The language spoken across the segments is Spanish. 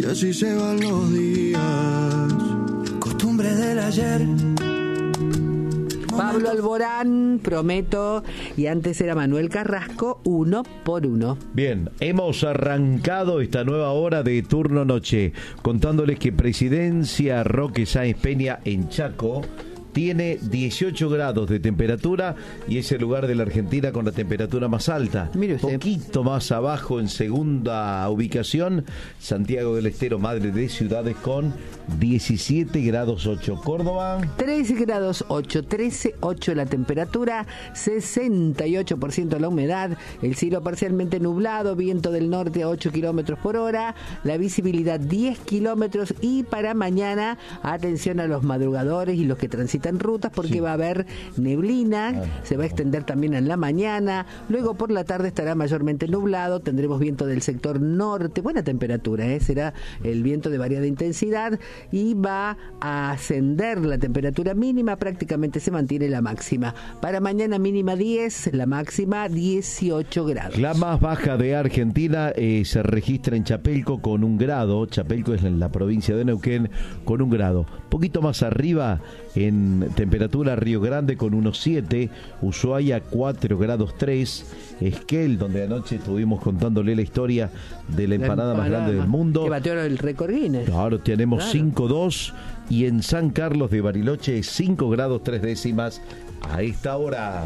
así se van los días. Costumbre del ayer. Pablo Alborán, Prometo, y antes era Manuel Carrasco, Uno por Uno. Bien, hemos arrancado esta nueva hora de Turno Noche, contándoles que Presidencia Roque Sáenz Peña en Chaco tiene 18 grados de temperatura y es el lugar de la Argentina con la temperatura más alta. Mire usted. Poquito más abajo, en segunda ubicación, Santiago del Estero, madre de ciudades, con 17 grados 8. Córdoba, 13 grados 8, 13,8 la temperatura, 68% la humedad, el cielo parcialmente nublado, viento del norte a 8 kilómetros por hora, la visibilidad 10 kilómetros, y para mañana, atención a los madrugadores y los que transitan rutas, porque sí, va a haber neblina, se va a extender también en la mañana, luego por la tarde estará mayormente nublado, tendremos viento del sector norte, buena temperatura, será el viento de variada intensidad, y va a ascender la temperatura mínima, prácticamente se mantiene la máxima. Para mañana mínima 10, la máxima 18 grados. la más baja de Argentina se registra en Chapelco con 1 grado. Chapelco es en la provincia de Neuquén, con 1 grado. Poquito más arriba, en temperatura, Río Grande con 1,7, Ushuaia 4 grados 3, Esquel, donde anoche estuvimos contándole la historia de la empanada más grande del mundo, que batió el récord Guinness. Claro, tenemos Claro. 5,2, y en San Carlos de Bariloche 5 grados 3 décimas a esta hora.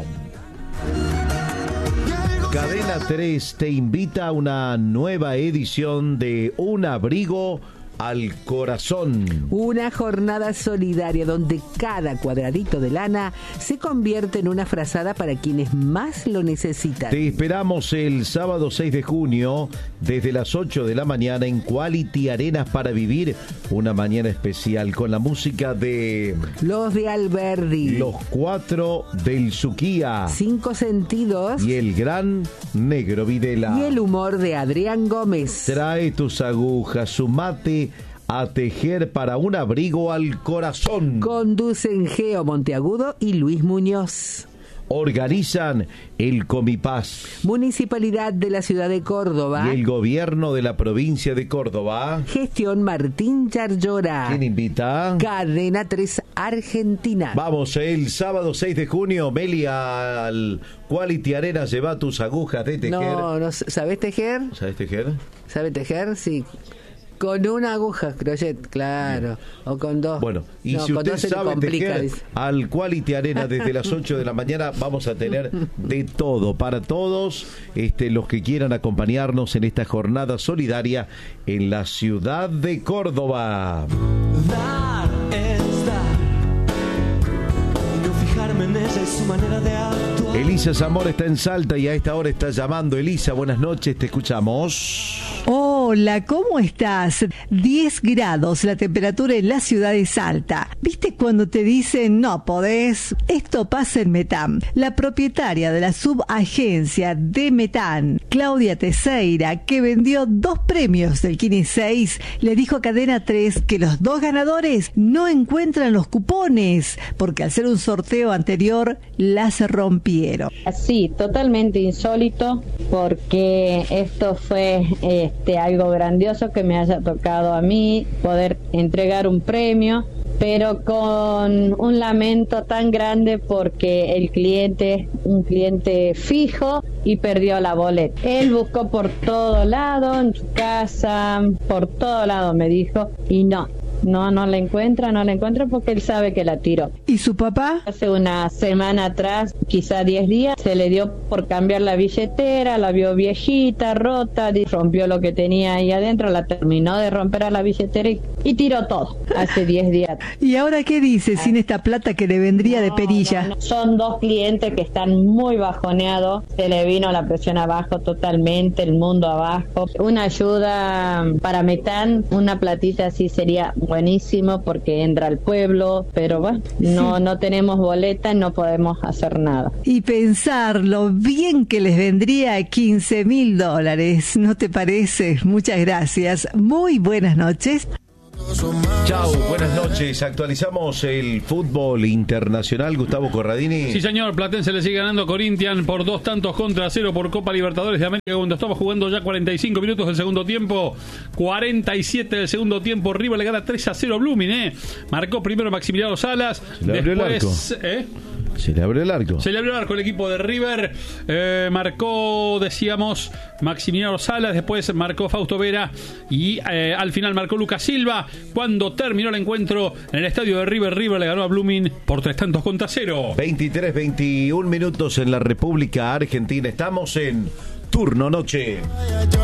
Cadena 3 te invita a una nueva edición de Un Abrigo al Corazón. Una jornada solidaria donde cada cuadradito de lana se convierte en una frazada para quienes más lo necesitan. Te esperamos el sábado 6 de junio desde las 8 de la mañana en Quality Arenas para vivir una mañana especial con la música de Los de Alberdi, Los 4 del Suquía, 5 Sentidos y el gran Negro Videla. y el humor de Adrián Gómez. Trae tus agujas, sumate a tejer para un abrigo al corazón. Conducen Geo Monteagudo y Luis Muñoz. Organizan el Comipaz Municipalidad de la Ciudad de Córdoba. y el Gobierno de la Provincia de Córdoba. Gestión Martín Yarlora. ¿Quién invita? Cadena 3 Argentina. Vamos el sábado 6 de junio, Meli, al Quality Arena. Lleva tus agujas de tejer. No, ¿sabés tejer? ¿Sabes tejer? ¿Sabe tejer? Sí. Con una aguja, crochet, claro. O con dos. Bueno, y no, si con usted dos se le sabe complica, tejer, dice. al Quality Arena desde las 8 de la mañana vamos a tener de todo para todos los que quieran acompañarnos en esta jornada solidaria en la ciudad de Córdoba. Dar es dar. Y no fijarme en ella y su manera de actuar. Elisa Zamora está en Salta y a esta hora está llamando. Elisa, buenas noches, te escuchamos. Hola, ¿cómo estás? 10 grados la temperatura en la ciudad de Salta. ¿Viste cuando te dicen no podés? Esto pasa en Metán. La propietaria de la subagencia de Metán, Claudia Teseira, que vendió 2 premios del Kini 6, le dijo a Cadena 3 que los 2 ganadores no encuentran los cupones, porque al ser un sorteo anterior las rompieron. Sí, totalmente insólito, porque esto fue algo grandioso que me haya tocado a mí poder entregar un premio, pero con un lamento tan grande porque el cliente, un cliente fijo, y perdió la boleta. Él buscó por todo lado, en su casa, por todo lado me dijo, y no la encuentra porque él sabe que la tiró. ¿Y su papá? Hace una semana atrás, quizá 10 días, se le dio por cambiar la billetera, la vio viejita, rota, rompió lo que tenía ahí adentro, la terminó de romper a la billetera y tiró todo, hace 10 días. ¿Y ahora qué dice sin esta plata que le vendría de perilla? No. Son 2 clientes que están muy bajoneados, se le vino la presión abajo totalmente, el mundo abajo. Una ayuda para Metán, una platita así sería buenísimo porque entra al pueblo, pero bueno, no tenemos boleta y no podemos hacer nada. Y pensar lo bien que les vendría $15.000, ¿no te parece? Muchas gracias. Muy buenas noches. Chau, buenas noches. Actualizamos el fútbol internacional. Gustavo Corradini. Sí, señor. Platense le sigue ganando a Corinthians por 2-0 por Copa Libertadores de América, cuando estamos jugando ya 45 minutos del segundo tiempo. 47 del segundo tiempo. River le gana 3-0 a Blooming. Marcó primero Maximiliano Salas. Se le abrió el arco. Se le abrió el arco. Se le abrió el arco el equipo de River. Marcó, decíamos, Maximiliano Salas. Después marcó Fausto Vera. Y al final marcó Lucas Silva. Cuando terminó el encuentro en el estadio de River, River le ganó a Blooming por 3-0. 23-21 minutos en la República Argentina. Estamos en Turno Noche.